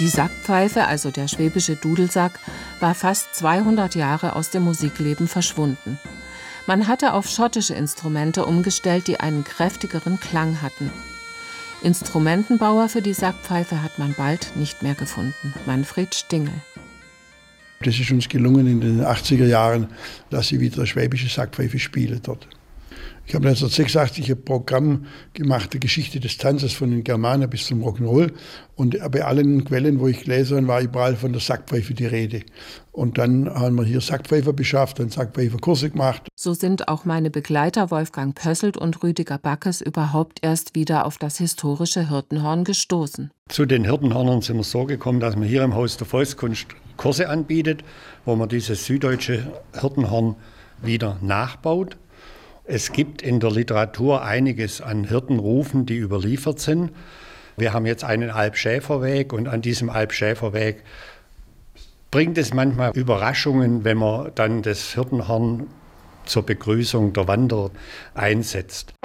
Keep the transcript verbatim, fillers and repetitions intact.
Die Sackpfeife, also der schwäbische Dudelsack, war fast zweihundert Jahre aus dem Musikleben verschwunden. Man hatte auf schottische Instrumente umgestellt, die einen kräftigeren Klang hatten. Instrumentenbauer für die Sackpfeife hat man bald nicht mehr gefunden. Manfred Stingel. Das ist uns gelungen in den achtziger Jahren, dass sie wieder schwäbische Sackpfeife spielen dort. Ich habe neunzehnhundertsechsundachtzig ein Programm gemacht, die Geschichte des Tanzes von den Germanen bis zum Rock'n'Roll. Und bei allen Quellen, wo ich gelesen habe, war überall von der Sackpfeife die Rede. Und dann haben wir hier Sackpfeifer beschafft und Sackpfeiferkurse gemacht. So sind auch meine Begleiter Wolfgang Pösselt und Rüdiger Backes überhaupt erst wieder auf das historische Hirtenhorn gestoßen. Zu den Hirtenhörnern sind wir so gekommen, dass man hier im Haus der Volkskunst Kurse anbietet, wo man dieses süddeutsche Hirtenhorn wieder nachbaut. Es gibt in der Literatur einiges an Hirtenrufen, die überliefert sind. Wir haben jetzt einen Alp-Schäfer-Weg und an diesem Alp-Schäfer-Weg bringt es manchmal Überraschungen, wenn man dann das Hirtenhorn zur Begrüßung der Wanderer einsetzt.